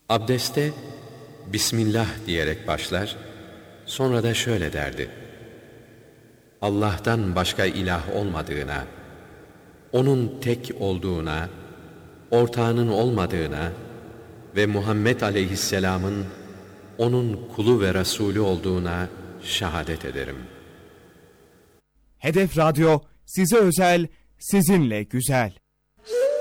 Abdeste Bismillah diyerek başlar, sonra da şöyle derdi: Allah'tan başka ilah olmadığına, O'nun tek olduğuna, ortağının olmadığına ve Muhammed Aleyhisselam'ın O'nun kulu ve Resulü olduğuna şehadet ederim. Hedef Radyo size özel, sizinle güzel.